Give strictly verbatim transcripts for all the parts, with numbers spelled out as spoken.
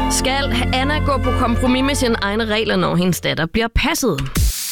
Skal Anna gå på kompromis med sine egne regler, når hendes datter bliver passet?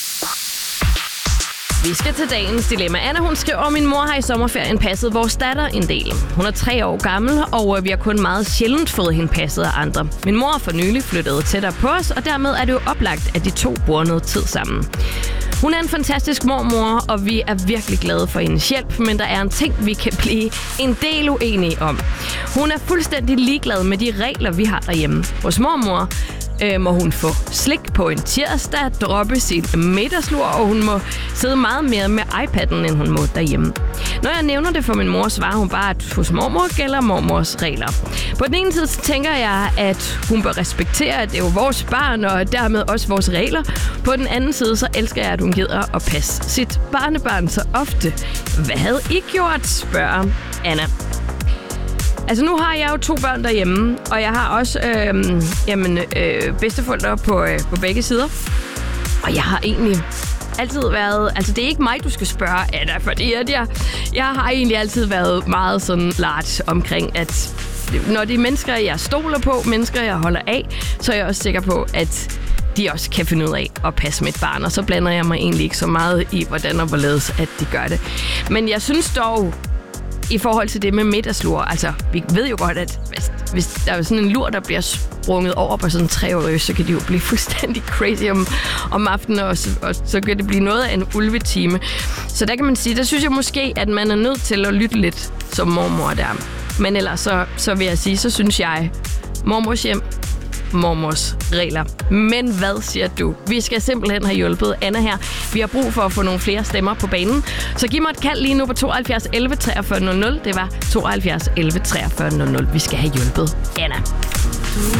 Vi skal til dagens dilemma. Anna, hun skriver, min mor har i sommerferien passet vores datter en del. Hun er tre år gammel, og vi har kun meget sjældent fået hende passet af andre. Min mor er for nylig flyttet tættere på os, og dermed er det jo oplagt, at de to bruger noget tid sammen. Hun er en fantastisk mormor, og vi er virkelig glade for hendes hjælp, men der er en ting, vi kan blive en del uenige om. Hun er fuldstændig ligeglad med de regler, vi har derhjemme. Vores mormor øh, må hun få slik på en tirsdag, droppe sin middagslur, og hun må sidde meget mere med iPad'en, end hun må derhjemme. Når jeg nævner det for min mor, svarer hun bare, at hos mormor gælder mormors regler. På den ene side så tænker jeg, at hun bør respektere, at det er jo vores barn, og dermed også vores regler. På den anden side så elsker jeg, at hun gider at passe sit barnebarn så ofte. Hvad havde I gjort, spørger Anna. Altså, nu har jeg jo to børn derhjemme, og jeg har også øh, jamen, øh, bedsteforældre på, øh, på begge sider. Og jeg har egentlig altid været... Altså, det er ikke mig, du skal spørge, Anna, fordi at jeg, jeg har egentlig altid været meget sådan large omkring, at når det er mennesker, jeg stoler på, mennesker, jeg holder af, så er jeg også sikker på, at de også kan finde ud af at passe mit barn. Og så blander jeg mig egentlig ikke så meget i, hvordan og hvorledes, at de gør det. Men jeg synes dog, i forhold til det med middagslur, altså, vi ved jo godt, at hvis, hvis der er sådan en lur, der bliver sprunget over på sådan en treårig, så kan de jo blive fuldstændig crazy om, om aftenen, og, og så kan det blive noget af en ulvetime. Så der kan man sige, der synes jeg måske, at man er nødt til at lytte lidt som mormor der. Men ellers så, så vil jeg sige, så synes jeg, mormors hjem, mormors regler. Men hvad siger du? Vi skal simpelthen have hjulpet Anna her. Vi har brug for at få nogle flere stemmer på banen. Så giv mig et kald lige nu på tooghalvfjerds elleve treogfyrre nul nul. Det var tooghalvfjerds elleve treogfyrre nul nul. Vi skal have hjulpet Anna.